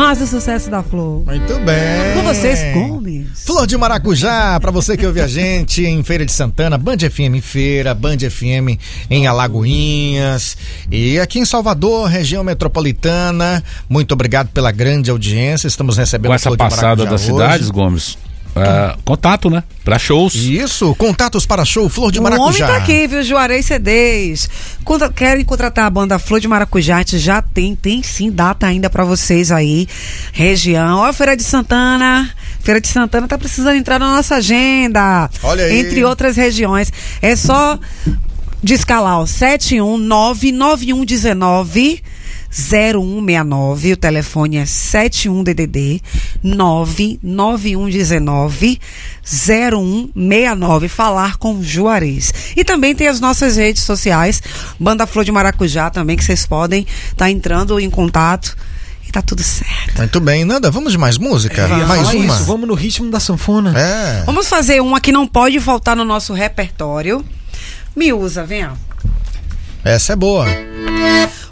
mais do sucesso da Flor. Muito bem. Com vocês, Gomes. Flor de Maracujá, pra você que ouve a gente em Feira de Santana, Band FM em Feira, Band FM em Alagoinhas e aqui em Salvador, região metropolitana. Muito obrigado pela grande audiência. Estamos recebendo com essa Flor de passada das hoje. Cidades, Gomes. Contato, né? Pra shows. Isso, contatos para show Flor de O Maracujá. homem tá aqui, viu? Juarez CDs. Querem contratar a banda Flor de Maracujá? A gente já tem sim data ainda pra vocês aí. Região. Ó, Feira de Santana. Feira de Santana tá precisando entrar na nossa agenda. Olha aí. Entre outras regiões. É só descalar, ó. 7199119 0169, o telefone é 71DDD 99119 0169, falar com Juarez. E também tem as nossas redes sociais, Banda Flor de Maracujá também, que vocês podem estar entrando em contato e tá tudo certo. Muito bem, Nanda, vamos de mais música? Mais Fala uma? isso, vamos no ritmo da sanfona. É. Vamos fazer uma que não pode faltar no nosso repertório. Me usa, vem ó. Essa é boa.